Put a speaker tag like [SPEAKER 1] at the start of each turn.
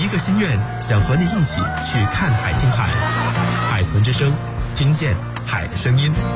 [SPEAKER 1] 一个心愿，想和你一起去看海听海。海豚之声，听见海的声音。